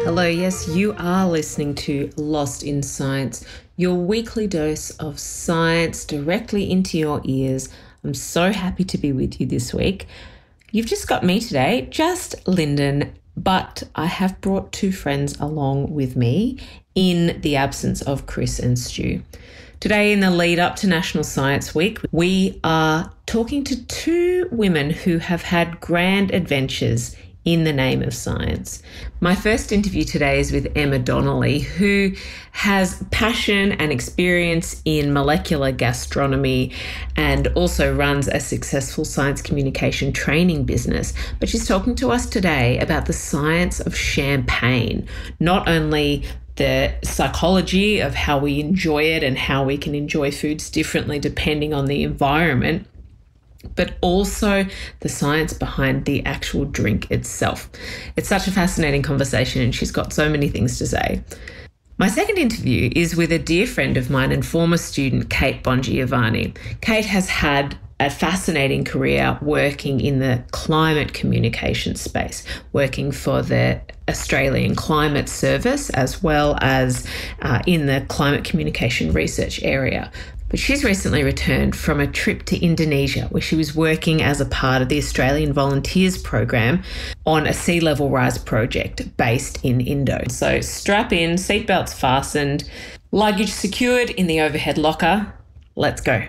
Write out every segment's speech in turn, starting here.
Hello, yes, you are listening to Lost in Science, your weekly dose of science directly into your ears. I'm so happy to be with you this week. You've just got me today, just Lyndon, but I have brought two friends along with me in the absence of Chris and Stu. Today, in the lead up to National Science Week, we are talking to two women who have had grand adventures in the name of science. My first interview today is with Emma Donnelly, who has passion and experience in molecular gastronomy and also runs a successful science communication training business. But she's talking to us today about the science of champagne, not only the psychology of how we enjoy it and how we can enjoy foods differently depending on the environment, but also the science behind the actual drink itself. It's such a fascinating conversation and she's got so many things to say. My second interview is with a dear friend of mine and former student, Kate Bongiovanni. Kate has had a fascinating career working in the climate communication space, working for the Australian Climate Service as well as in the climate communication research area. But she's recently returned from a trip to Indonesia where she was working as a part of the Australian Volunteers Program on a sea level rise project based in Indo. So strap in, seatbelts fastened, luggage secured in the overhead locker. Let's go.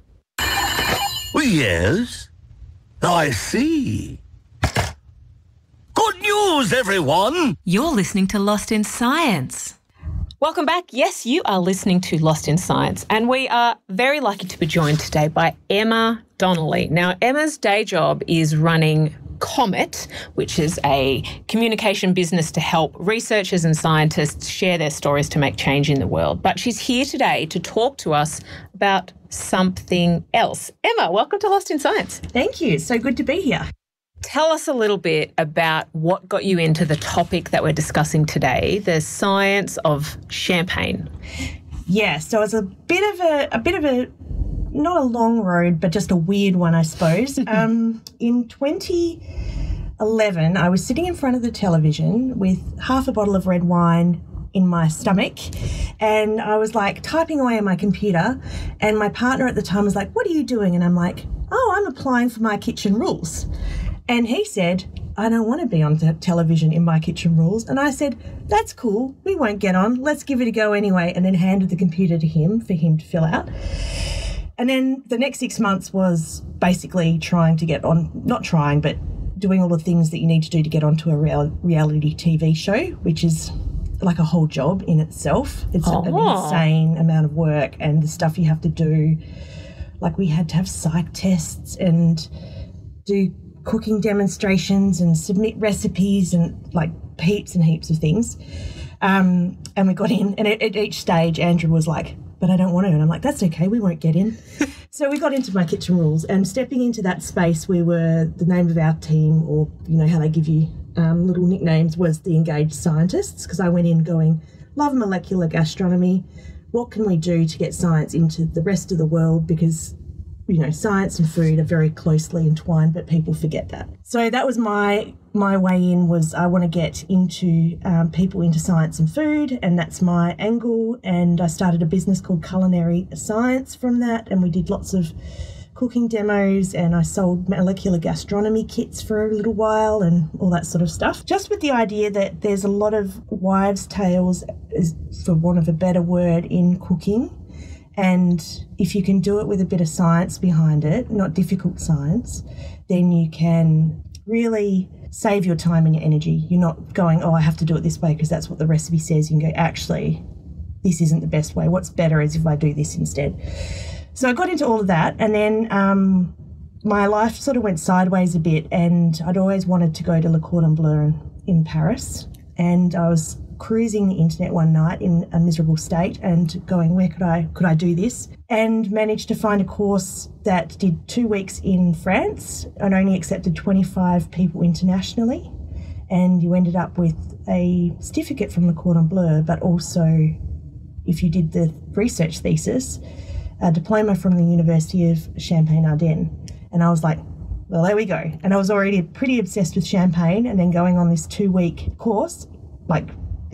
Yes, I see. Good news, everyone! You're listening to Lost in Science. Welcome back. Yes, you are listening to Lost in Science, and we are very lucky to be joined today by Emma Donnelly. Now, Emma's day job is running Comet, which is a communication business to help researchers and scientists share their stories to make change in the world. But she's here today to talk to us about something else. Emma, welcome to Lost in Science. Thank you. So good to be here. Tell us a little bit about what got you into the topic that we're discussing today, the science of champagne. Yeah, so it's a bit of a not a long road, but just a weird one, I suppose. In 2011, I was sitting in front of the television with half a bottle of red wine in my stomach, and I was like typing away on my computer, and my partner at the time was like, "What are you doing?" And I'm like, "Oh, I'm applying for my kitchen rules." And he said, "I don't want to be on television in my kitchen rules." And I said, "That's cool. We won't get on. Let's give it a go anyway." And then handed the computer to him for him to fill out. And then the next 6 months was basically trying to get on, not trying, but doing all the things that you need to do to get onto a reality TV show, which is like a whole job in itself. It's an insane amount of work, and the stuff you have to do. Like, we had to have psych tests and do cooking demonstrations and submit recipes and like heaps and heaps of things. And we got in, and at each stage Andrew was like, "But I don't want to." And I'm like, "That's okay, we won't get in." So we got into my kitchen rules, and stepping into that space, we were, the name of our team, or you know how they give you little nicknames, was the Engaged Scientists, because I went in going, love molecular gastronomy. What can we do to get science into the rest of the world? Because you know, science and food are very closely entwined, but people forget that. So that was my way in, was I want to get into people into science and food, and that's my angle. And I started a business called Culinary Science from that, and we did lots of cooking demos, and I sold molecular gastronomy kits for a little while and all that sort of stuff. Just with the idea that there's a lot of wives' tales, for want of a better word, in cooking. And if you can do it with a bit of science behind it, not difficult science, then you can really save your time and your energy. You're not going, "Oh, I have to do it this way because that's what the recipe says." You can go, "Actually, this isn't the best way. What's better is if I do this instead." So I got into all of that, and then my life sort of went sideways a bit, and I'd always wanted to go to Le Cordon Bleu in Paris, and I was cruising the internet one night in a miserable state and going, where could I do this? And managed to find a course that did 2 weeks in France and only accepted 25 people internationally. And you ended up with a certificate from Le Cordon Bleu, but also, if you did the research thesis, a diploma from the University of Champagne-Ardenne. And I was like, well, there we go. And I was already pretty obsessed with champagne, and then going on this 2-week course, like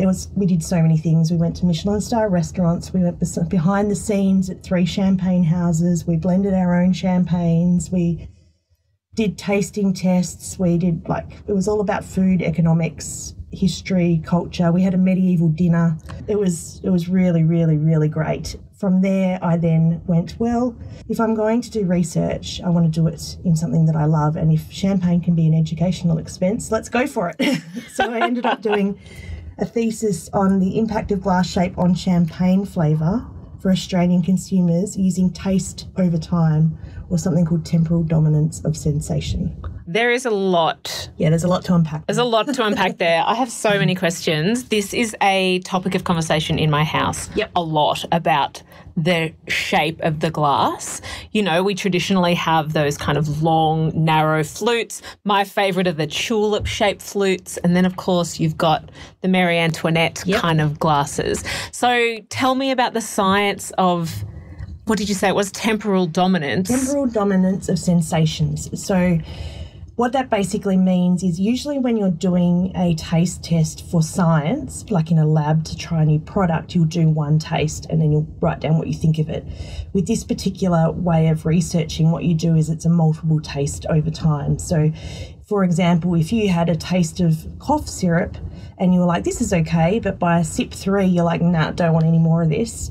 we did so many things. We went to Michelin star restaurants. We went behind the scenes at 3 champagne houses. We blended our own champagnes. We did tasting tests. We did it was all about food, economics, history, culture. We had a medieval dinner. It was really, really, really great. From there, I then went, well, if I'm going to do research, I want to do it in something that I love. And if champagne can be an educational expense, let's go for it. So I ended up doing a thesis on the impact of glass shape on champagne flavour for Australian consumers using taste over time, or something called temporal dominance of sensation. There is a lot. Yeah, there's a lot to unpack. There's a lot to unpack there. I have so many questions. This is a topic of conversation in my house. Yep. A lot about the shape of the glass. You know, we traditionally have those kind of long, narrow flutes. My favourite are the tulip-shaped flutes. And then, of course, you've got the Marie Antoinette kind of glasses. So tell me about the science of, what did you say? It was temporal dominance. Temporal dominance of sensations. So what that basically means is usually when you're doing a taste test for science, like in a lab to try a new product, you'll do one taste and then you'll write down what you think of it. With this particular way of researching, what you do is it's a multiple taste over time. So, for example, if you had a taste of cough syrup and you were like, this is okay, but by sip 3, you're like, nah, don't want any more of this.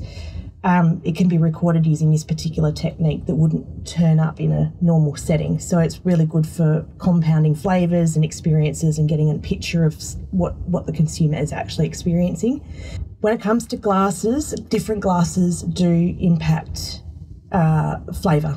It can be recorded using this particular technique that wouldn't turn up in a normal setting. So it's really good for compounding flavours and experiences and getting a picture of what the consumer is actually experiencing. When it comes to glasses, different glasses do impact flavour.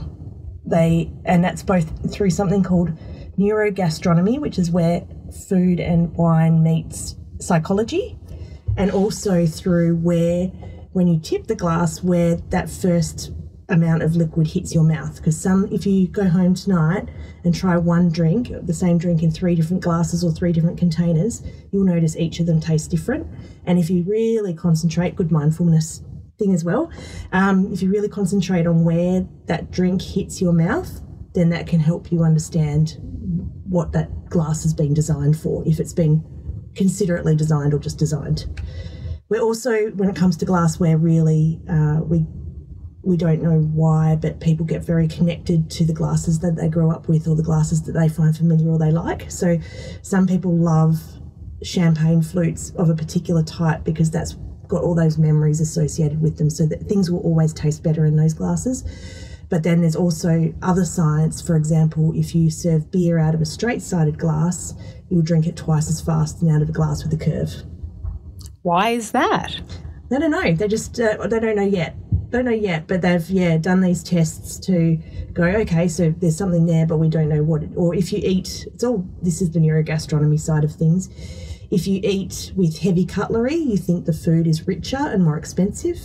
And that's both through something called neurogastronomy, which is where food and wine meets psychology, and also through when you tip the glass, where that first amount of liquid hits your mouth. Because if you go home tonight and try one drink, the same drink in 3 different glasses or 3 different containers, you'll notice each of them taste different. And if you really concentrate, good mindfulness thing as well, if you really concentrate on where that drink hits your mouth, then that can help you understand what that glass has been designed for, if it's been considerately designed or just designed. We're also, when it comes to glassware, really, we don't know why, but people get very connected to the glasses that they grow up with or the glasses that they find familiar or they like. So some people love champagne flutes of a particular type because that's got all those memories associated with them, so that things will always taste better in those glasses. But then there's also other science. For example, if you serve beer out of a straight-sided glass, you'll drink it twice as fast than out of a glass with a curve. Why is that? I don't know. They just they don't know yet. Don't know yet, but they've done these tests to go, okay, so there's something there, but we don't know what it, or if you eat, this is the neurogastronomy side of things. If you eat with heavy cutlery, you think the food is richer and more expensive.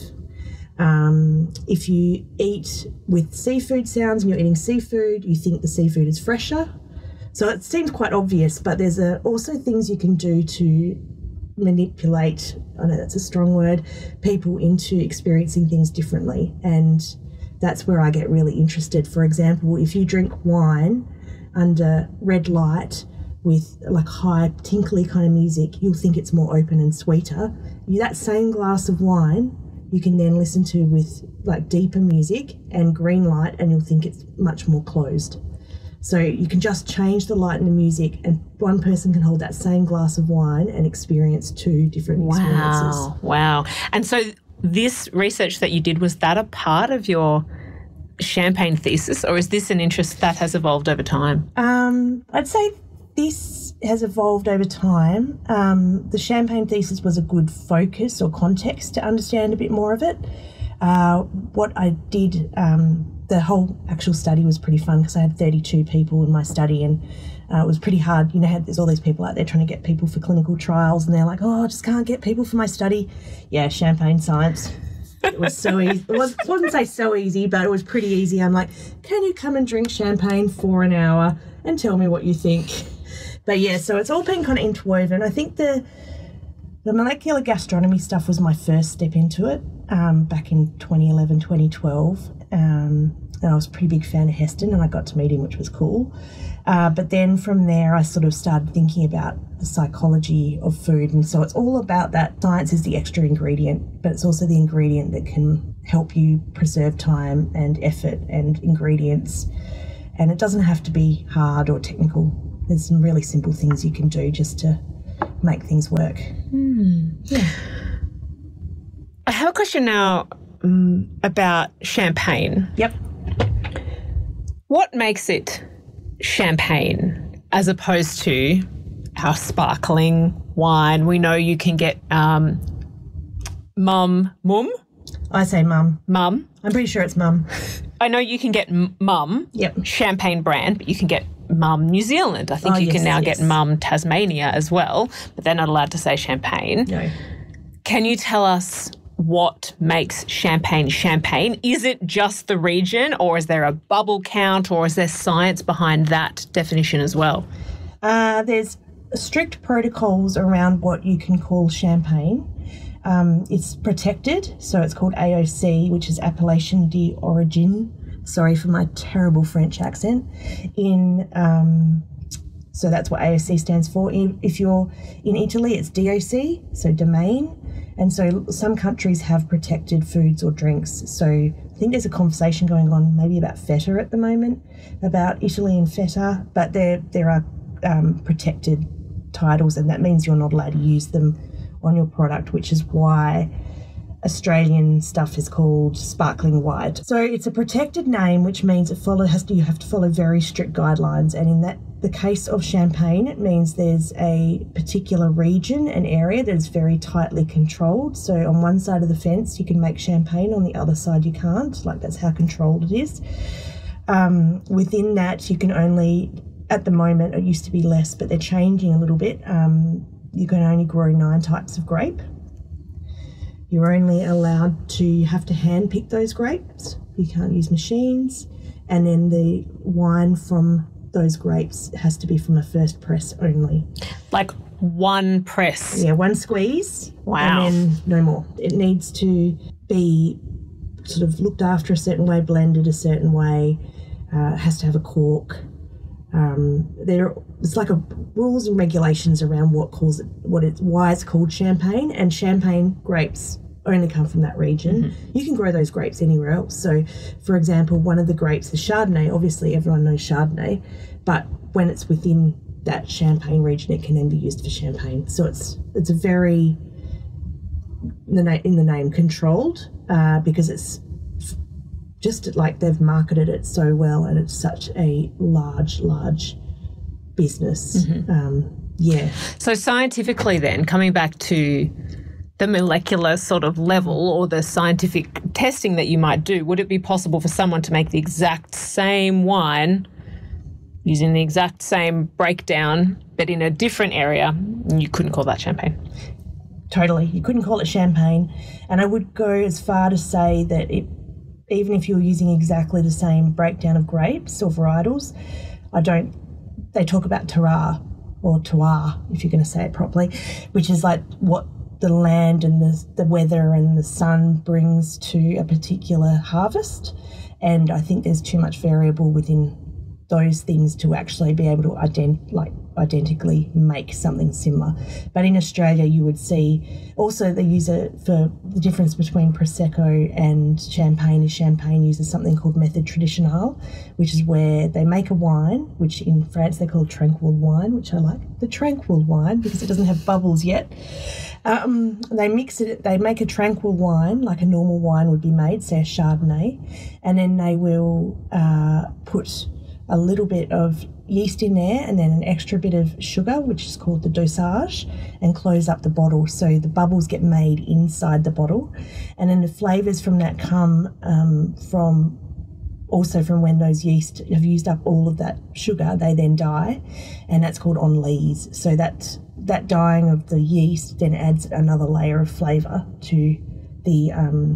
If you eat with seafood sounds and you're eating seafood, you think the seafood is fresher. So it seems quite obvious, but there's also things you can do to manipulate, I know that's a strong word, people into experiencing things differently. And that's where I get really interested. For example, if you drink wine under red light with like high tinkly kind of music, you'll think it's more open and sweeter. That same glass of wine you can then listen to with like deeper music and green light, and you'll think it's much more closed. So you can just change the light and the music, and one person can hold that same glass of wine and experience 2 different experiences. Wow. And so this research that you did, was that a part of your champagne thesis, or is this an interest that has evolved over time? I'd say this has evolved over time. The champagne thesis was a good focus or context to understand a bit more of it. What I did, the whole actual study was pretty fun because I had 32 people in my study, and it was pretty hard. You know, there's all these people out there trying to get people for clinical trials, and they're like, oh, I just can't get people for my study. Yeah, champagne science. It was so easy. I wouldn't say so easy, but it was pretty easy. I'm like, can you come and drink champagne for an hour and tell me what you think? But yeah, so it's all been kind of interwoven. I think the molecular gastronomy stuff was my first step into it back in 2011, 2012. And I was a pretty big fan of Heston, and I got to meet him, which was cool. But then from there, I sort of started thinking about the psychology of food. And so it's all about that. Science is the extra ingredient, but it's also the ingredient that can help you preserve time and effort and ingredients. And it doesn't have to be hard or technical. There's some really simple things you can do just to make things work. Yeah. I have a question now about champagne. Yep. What makes it champagne as opposed to our sparkling wine? We know you can get mum. I say mum. Mum. I'm pretty sure it's mum. I know you can get mum, Yep. champagne brand, but you can get mum New Zealand. I think you can now get mum Tasmania as well, but they're not allowed to say champagne. No. Can you tell us what makes champagne champagne? Is it just the region, or is there a bubble count, or is there science behind that definition as well? There's strict protocols around what you can call champagne. It's protected, so it's called AOC, which is Appellation d'Origine. Sorry for my terrible French accent. So that's what AOC stands for. If you're in Italy, it's DOC, so domain. And so some countries have protected foods or drinks. So I think there's a conversation going on maybe about feta at the moment, about Italy and feta, but there are protected titles, and that means you're not allowed to use them on your product, which is why Australian stuff is called sparkling white. So it's a protected name, which means you have to follow very strict guidelines. And in the case of champagne, it means there's a particular region, an area that is very tightly controlled. So on one side of the fence, you can make champagne, on the other side you can't. Like, that's how controlled it is. Within that, you can only, at the moment, it used to be less, but they're changing a little bit. You can only grow 9 types of grape. You're only allowed to have to hand pick those grapes. You can't use machines. And then the wine from those grapes has to be from a first press only. Like one press? Yeah, one squeeze. Wow. And then no more. It needs to be sort of looked after a certain way, blended a certain way. It has to have a cork. It's like rules and regulations around why it's called champagne, and champagne grapes only come from that region. Mm-hmm. You can grow those grapes anywhere else. So, for example, one of the grapes is Chardonnay. Obviously, everyone knows Chardonnay, but when it's within that champagne region, it can then be used for champagne. So it's a very, in the name, controlled, because it's just like they've marketed it so well, and it's such a large business. Mm-hmm. So scientifically then, coming back to the molecular sort of level or the scientific testing that you might do, would it be possible for someone to make the exact same wine using the exact same breakdown but in a different area, and you couldn't call that champagne? Totally. You couldn't call it champagne. And I would go as far to say that even if you're using exactly the same breakdown of grapes or varietals, they talk about terroir, or terroir, if you're going to say it properly, which is like what the land and the weather and the sun brings to a particular harvest. And I think there's too much variable within those things to actually be able to identically make something similar. But in Australia, you would see also they use it for the difference between Prosecco and Champagne is Champagne uses something called method traditionnelle, which is where they make a wine, which in France they call tranquil wine, which I like, the tranquil wine, because it doesn't have bubbles yet. They mix it, they make a tranquil wine like a normal wine would be made, say a Chardonnay, and then they will put a little bit of yeast in there and then an extra bit of sugar, which is called the dosage, and close up the bottle so the bubbles get made inside the bottle. And then the flavours from that come from when those yeast have used up all of that sugar, they then die, and that's called enlise. So that dyeing of the yeast then adds another layer of flavour to the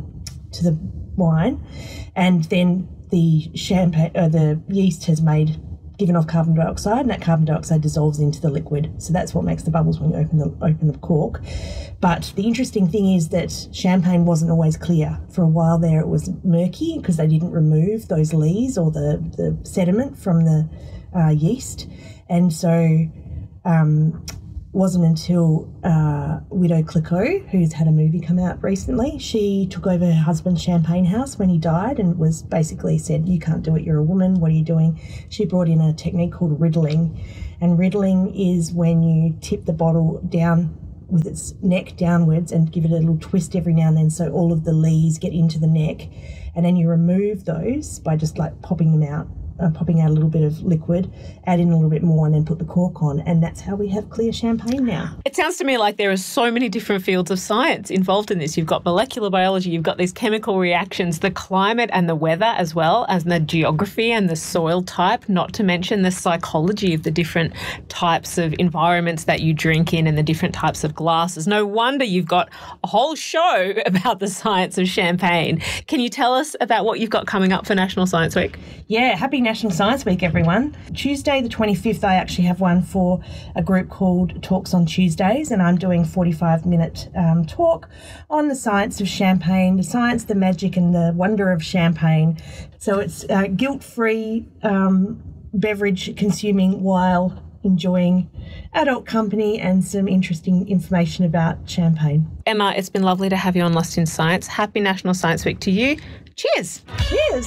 wine, and then the yeast has given off carbon dioxide, and that carbon dioxide dissolves into the liquid. So that's what makes the bubbles when you open the cork. But the interesting thing is that champagne wasn't always clear. For a while there it was murky because they didn't remove those lees or the sediment from the yeast. And so wasn't until Widow Clicquot, who's had a movie come out recently, she took over her husband's champagne house when he died and was basically said, you can't do it, you're a woman, what are you doing? She brought in a technique called riddling. And riddling is when you tip the bottle down with its neck downwards and give it a little twist every now and then so all of the lees get into the neck. And then you remove those by just like popping them out. Popping out a little bit of liquid, add in a little bit more and then put the cork on, and that's how we have clear champagne now. It sounds to me like there are so many different fields of science involved in this. You've got molecular biology, you've got these chemical reactions, the climate and the weather as well as the geography and the soil type, not to mention the psychology of the different types of environments that you drink in and the different types of glasses. No wonder you've got a whole show about the science of champagne. Can you tell us about what you've got coming up for National Science Week? Yeah, happy National Science Week, everyone. Tuesday the 25th, I actually have one for a group called Talks on Tuesdays, and I'm doing a 45-minute talk on the science of champagne, the science, the magic and the wonder of champagne. So it's guilt-free beverage consuming while enjoying adult company and some interesting information about champagne. Emma, it's been lovely to have you on Lost in Science. Happy National Science Week to you. Cheers. Cheers.